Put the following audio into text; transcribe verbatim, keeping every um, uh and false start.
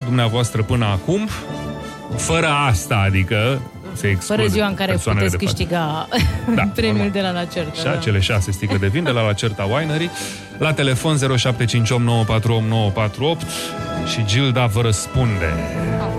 dumneavoastră până acum, fără asta, adică se exclude fără ziua în care puteți câștiga da, premiul normal. de la Lacerta. Și acele șase sticle de vin de la Lacerta Winery. La telefon zero șapte cinci opt nouă patru opt nouă patru opt și Gilda vă răspunde.